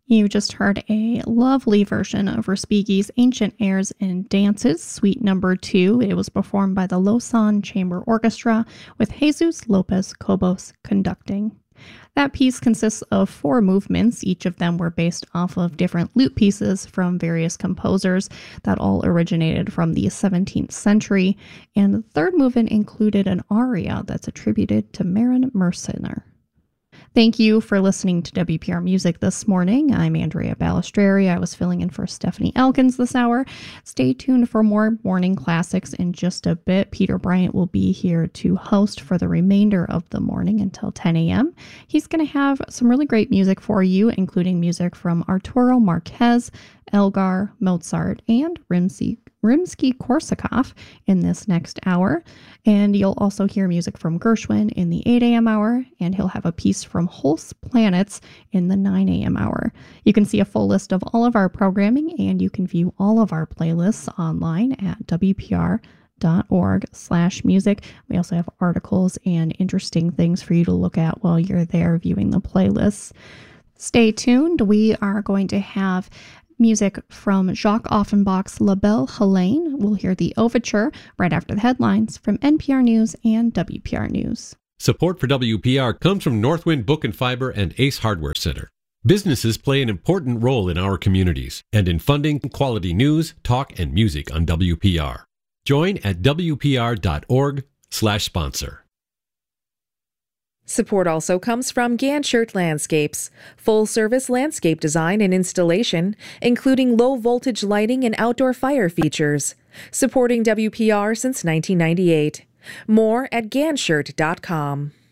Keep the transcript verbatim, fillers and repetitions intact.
You just heard a lovely version of Respighi's Ancient Airs and Dances, Suite Number Two. It was performed by the Lausanne Chamber Orchestra with Jesus Lopez Cobos conducting. That piece consists of four movements. Each of them were based off of different lute pieces from various composers that all originated from the seventeenth century. And the third movement included an aria that's attributed to Marin Mercener. Thank you for listening to W P R Music this morning. I'm Andrea Balistreri. I was filling in for Stephanie Elkins this hour. Stay tuned for more morning classics in just a bit. Peter Bryant will be here to host for the remainder of the morning until ten a.m. He's going to have some really great music for you, including music from Arturo Marquez, Elgar, Mozart, and Rimsky Rimsky-Korsakov in this next hour. And you'll also hear music from Gershwin in the eight a.m. hour, and he'll have a piece from Holst Planets in the nine a.m. hour. You can see a full list of all of our programming, and you can view all of our playlists online at W P R dot org slash music. We also have articles and interesting things for you to look at while you're there viewing the playlists. Stay tuned. We are going to have music from Jacques Offenbach's La Belle Helene. We'll hear the overture right after the headlines from N P R News and W P R News. Support for W P R comes from Northwind Book and Fiber and Ace Hardware Center. Businesses play an important role in our communities and in funding quality news, talk, and music on W P R. Join at W P R dot org slash sponsor. Support also comes from Ganshert Landscapes, full-service landscape design and installation, including low-voltage lighting and outdoor fire features. Supporting W P R since nineteen ninety-eight. More at ganshert dot com.